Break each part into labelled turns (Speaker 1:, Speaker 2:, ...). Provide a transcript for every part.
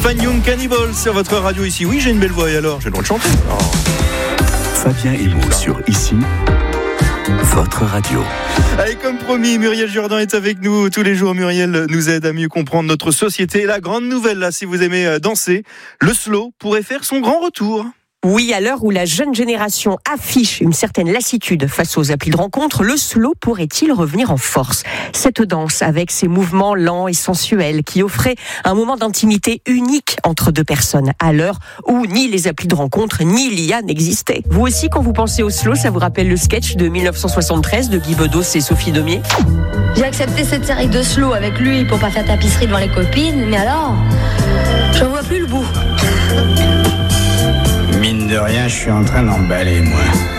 Speaker 1: Fine Young Cannibal sur votre radio ici. Oui, j'ai une belle voix et alors, j'ai le droit de chanter.
Speaker 2: Fabien et Maud sur Ici, votre radio.
Speaker 1: Allez, comme promis, Muriel Jourdan est avec nous tous les jours. Muriel nous aide à mieux comprendre notre société. Et la grande nouvelle, là, si vous aimez danser, le slow pourrait faire son grand retour.
Speaker 3: Oui, à l'heure où la jeune génération affiche une certaine lassitude face aux applis de rencontre, le slow pourrait-il revenir en force ? Cette danse, avec ses mouvements lents et sensuels, qui offrait un moment d'intimité unique entre deux personnes, à l'heure où ni les applis de rencontre, ni l'IA n'existaient. Vous aussi, quand vous pensez au slow, ça vous rappelle le sketch de 1973 de Guy Bedos et Sophie Daumier ?
Speaker 4: J'ai accepté cette série de slow avec lui pour pas faire tapisserie devant les copines, mais alors, j'en vois plus le bout.
Speaker 5: Mine de rien, je suis en train d'emballer, moi.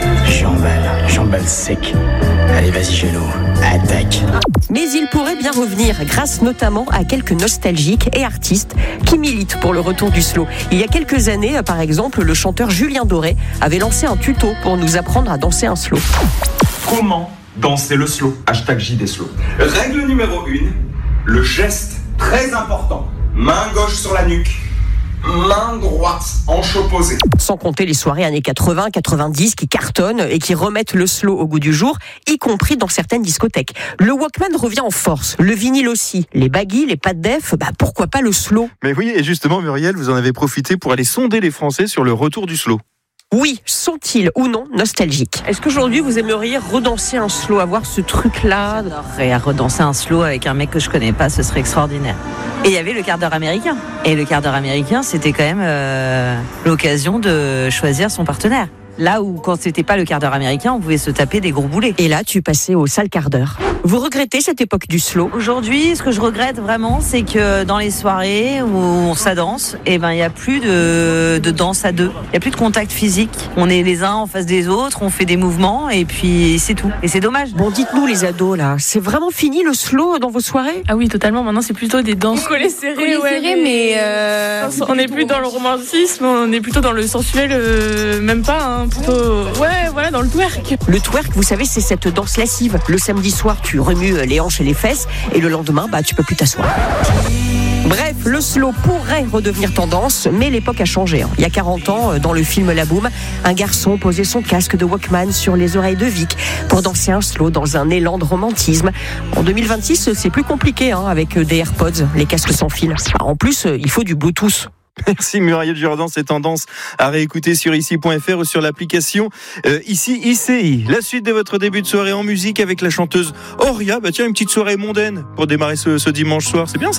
Speaker 5: J'emballe sec. Allez, vas-y, genou, attaque.
Speaker 3: Mais il pourrait bien revenir, grâce notamment à quelques nostalgiques et artistes qui militent pour le retour du slow. Il y a quelques années, par exemple, le chanteur Julien Doré avait lancé un tuto pour nous apprendre à danser un slow.
Speaker 6: Comment danser le slow ? #JD Slow. Règle numéro 1, le geste très important. Main gauche sur la nuque. Main droite, hanche opposée.
Speaker 3: Sans compter les soirées années 80, 90 qui cartonnent et qui remettent le slow au goût du jour, y compris dans certaines discothèques. Le Walkman revient en force, le vinyle aussi. Les baggy, les pads def, pourquoi pas le slow ?
Speaker 1: Mais oui, et justement, Muriel, vous en avez profité pour aller sonder les Français sur le retour du slow.
Speaker 3: Oui, sont-ils ou non nostalgiques ? Est-ce qu'aujourd'hui vous aimeriez redanser un slow, avoir ce truc-là ?
Speaker 7: J'adorerais redanser un slow avec un mec que je connais pas, ce serait extraordinaire. Et il y avait le quart d'heure américain. Et le quart d'heure américain, c'était quand même l'occasion de choisir son partenaire. Là où, quand c'était pas le quart d'heure américain, on pouvait se taper des gros boulets.
Speaker 3: Et là, tu passais au sale quart d'heure. Vous regrettez cette époque du slow ?
Speaker 7: Aujourd'hui, ce que je regrette vraiment, c'est que dans les soirées où ça danse, il y a plus de danse à deux. Il y a plus de contact physique. On est les uns en face des autres, on fait des mouvements et puis c'est tout. Et c'est dommage.
Speaker 3: Bon, dites-nous les ados là, c'est vraiment fini le slow dans vos soirées ?
Speaker 8: Ah oui, totalement. Maintenant, c'est plutôt des danses collées serrées, mais on n'est plus dans le romantisme, on est plutôt dans le sensuel, même pas. Plutôt, dans le twerk.
Speaker 3: Le twerk, vous savez, c'est cette danse lascive. Le samedi soir, tu remues les hanches et les fesses, et le lendemain, tu peux plus t'asseoir. Bref, le slow pourrait redevenir tendance, mais l'époque a changé. Il y a 40 ans, dans le film La Boum, un garçon posait son casque de Walkman sur les oreilles de Vic pour danser un slow dans un élan de romantisme. En 2026, c'est plus compliqué avec des AirPods, les casques sans fil. En plus, il faut du Bluetooth.
Speaker 1: Merci Muriel Jourdan, c'est tendance à réécouter sur ici.fr ou sur l'application Ici ICI. La suite de votre début de soirée en musique avec la chanteuse Auria. Tiens, une petite soirée mondaine pour démarrer ce dimanche soir, c'est bien ça ?